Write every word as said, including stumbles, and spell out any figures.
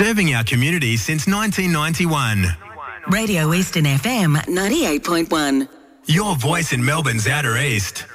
Serving our community since nineteen ninety-one. Radio Eastern F M ninety-eight point one. Your voice in Melbourne's Outer East.